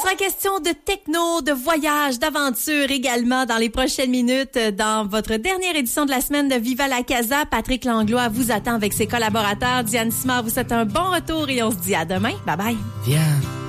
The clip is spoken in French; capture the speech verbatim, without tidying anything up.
sera question de techno, de voyage, d'aventure également dans les prochaines minutes dans votre dernière édition de la semaine de Viva la Casa. Patrick Langlois vous attend avec ses collaborateurs. Diane Simard vous souhaite un bon retour et on se dit à demain. Bye bye. Viens.